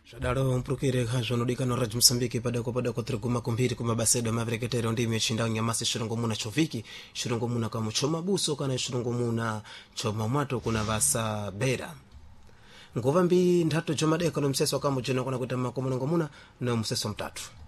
Shadaro mprukire khajo nodika no Radio Msambiki pada ko triguma kumbiri kuma basedo mavreketero ndimi chinda nyamasi shirungo muna choviki shirungo muna kama choma buso kana shirungo muna choma mwato kuna vasa bera ngova mbi ndhato choma deka no mseso kama jeno kuna kuita makomonongo muna no mseso mtatu